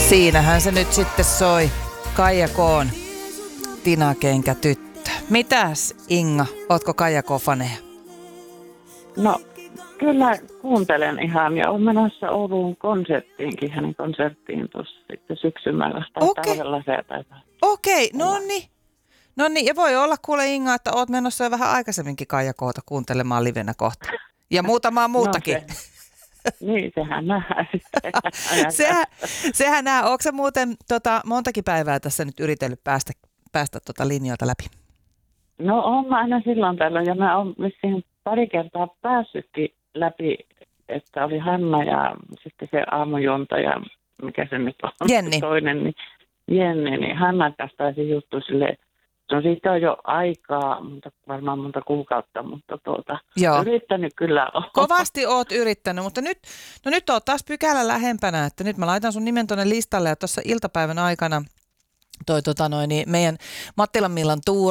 Siinähän se nyt sitten soi. Kaija K:n Tinakenkä tyttö. Mitäs Inga, ootko Kaija K-faneja? No kyllä kuuntelen ihan ja olen menossa Ouluun konserttiinkin, hänen konserttiin tuossa sitten syksymällä tai talvella se päivä. Okei, no niin, ja voi olla kuule Inga, että oot menossa jo vähän aikaisemminkin Kaija K:ta kuuntelemaan livenä kohta. Ja muutamaa muutakin. No niin, sehän nähdään. sehän nähdään. Ootko sä muuten montakin päivää tässä nyt yritellyt päästä linjalta läpi? No on mä aina silloin tällöin ja mä oon vissiin pari kertaa päässytkin läpi, että oli Hanna ja sitten se aamujuonta ja mikä se nyt on Jenni. toinen, niin Jenni, niin Hanna kanssa taisi juttu silleen, no siitä on jo aikaa, varmaan monta kuukautta, mutta yrittänyt kyllä olla. Kovasti oot yrittänyt, mutta nyt oot taas pykälä lähempänä, että nyt mä laitan sun nimen tuonne listalle ja tuossa iltapäivän aikana meidän Mattilan Millan tuuri